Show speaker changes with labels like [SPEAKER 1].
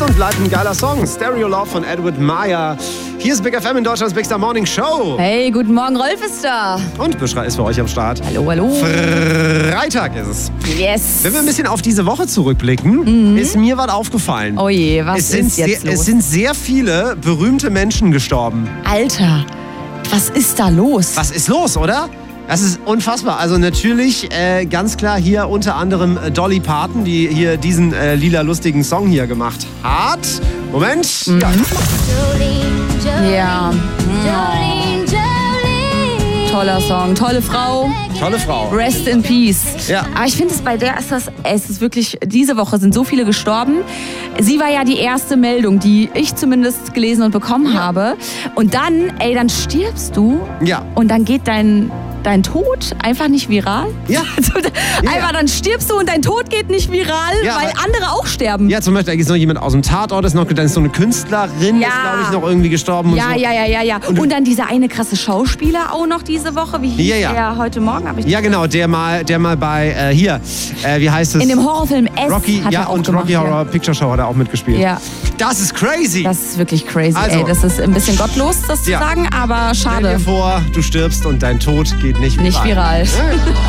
[SPEAKER 1] und bleibt ein geiler Song. Stereo Love von Edward Meyer. Hier ist Big FM in Deutschlands Big Star Morning Show.
[SPEAKER 2] Hey, guten Morgen, Rolf ist da.
[SPEAKER 1] Und Buschra ist für euch am Start.
[SPEAKER 2] Hallo, hallo.
[SPEAKER 1] Freitag ist es.
[SPEAKER 2] Yes.
[SPEAKER 1] Wenn wir ein bisschen auf diese Woche zurückblicken, ist mir was aufgefallen.
[SPEAKER 2] Oh je, was ist jetzt los?
[SPEAKER 1] Es sind sehr viele berühmte Menschen gestorben.
[SPEAKER 2] Alter, was ist da los?
[SPEAKER 1] Was ist los, oder? Das ist unfassbar. Also natürlich ganz klar hier unter anderem Dolly Parton, die hier diesen lila lustigen Song hier gemacht hat. Moment.
[SPEAKER 2] Ja. Toller Song, tolle Frau.
[SPEAKER 1] Tolle Frau.
[SPEAKER 2] Rest in Peace.
[SPEAKER 1] Ja.
[SPEAKER 2] Aber ich finde es bei der es ist wirklich, diese Woche sind so viele gestorben. Sie war ja die erste Meldung, die ich zumindest gelesen und bekommen habe. Und dann, dann stirbst du.
[SPEAKER 1] Ja.
[SPEAKER 2] Und dann geht dein Tod einfach nicht viral.
[SPEAKER 1] Ja.
[SPEAKER 2] Einfach dann stirbst du und dein Tod geht nicht viral,
[SPEAKER 1] Ja,
[SPEAKER 2] weil andere auch sterben.
[SPEAKER 1] Ja, zum Beispiel, da ist noch jemand aus dem Tatort, dann ist so eine Künstlerin,
[SPEAKER 2] Ja.
[SPEAKER 1] ist, glaube ich, noch irgendwie gestorben.
[SPEAKER 2] Ja,
[SPEAKER 1] und so.
[SPEAKER 2] ja. Und dann dieser eine krasse Schauspieler auch noch diese Woche. Wie hieß der heute Morgen?
[SPEAKER 1] Ja, genau, der mal bei, wie heißt es?
[SPEAKER 2] In dem Horrorfilm S
[SPEAKER 1] Rocky,
[SPEAKER 2] hat er
[SPEAKER 1] ja,
[SPEAKER 2] auch
[SPEAKER 1] und
[SPEAKER 2] gemacht,
[SPEAKER 1] Rocky Horror Picture Show hat er auch mitgespielt.
[SPEAKER 2] Ja.
[SPEAKER 1] Das ist crazy.
[SPEAKER 2] Das ist wirklich crazy,
[SPEAKER 1] Also,
[SPEAKER 2] Das ist ein bisschen gottlos, das zu
[SPEAKER 1] ja.
[SPEAKER 2] sagen, aber
[SPEAKER 1] Stell
[SPEAKER 2] schade.
[SPEAKER 1] dir vor, du stirbst und dein Tod geht nicht viral.
[SPEAKER 2] Nicht viral.
[SPEAKER 1] Ja.